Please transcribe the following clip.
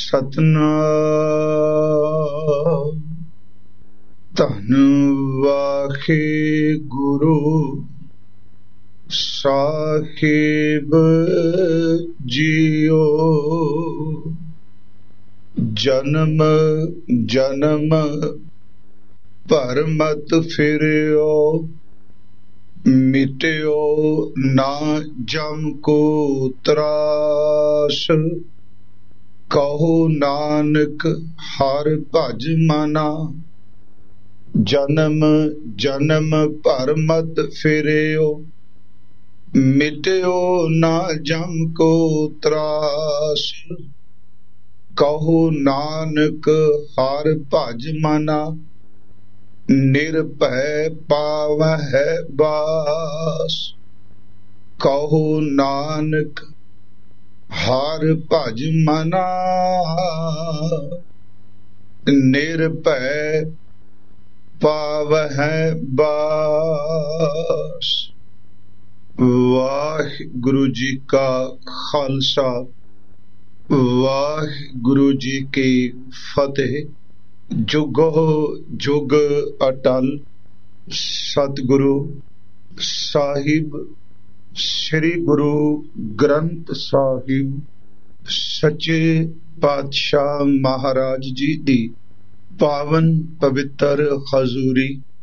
ਸਤਨਾਮ ਧੰਨ ਵਾਹਿਗੁਰੂ ਸਾਹਿਬ ਜੀਓ। ਜਨਮ ਜਨਮ ਭਰਮਤ ਫਿਰਿਓ, ਮਿਟਿਓ ਨਾ ਜਮ ਕੋ ਤਰਾਸ। ਕਹੋ ਨਾਨਕ ਹਰਿ ਭਜ ਮਨਾ, ਜਨਮ ਜਨਮ ਭਰਮਤ ਫਿਰਿਓ, ਮਿਟਿਓ ਨਾ ਜਮ ਕੋ ਤਰਾਸ। ਕਹੋ ਨਾਨਕ ਹਰਿ ਭਜ ਮਨਾ, ਨਿਰਭੈ ਪਾਵਹਿ ਬਾਸ। ਕਹੋ ਨਾਨਕ ਹਰਿ ਭਜ ਮਨਾ, ਨਿਰਭੈ ਪਾਵਹਿ ਬਾਸ। ਵਾਹਿਗੁਰੂ ਜੀ ਕਾ ਖਾਲਸਾ, ਵਾਹਿਗੁਰੂ ਜੀ ਕੀ ਫਤਿਹ। ਜੁਗੋ ਜੁਗ ਅਟਲ ਸਤਿਗੁਰੂ ਸਾਹਿਬ ਸ੍ਰੀ ਗੁਰੂ ਗ੍ਰੰਥ ਸਾਹਿਬ ਸੱਚੇ ਪਾਤਸ਼ਾਹ ਮਹਾਰਾਜ ਜੀ ਦੀ ਪਾਵਨ ਪਵਿੱਤਰ ਹਜ਼ੂਰੀ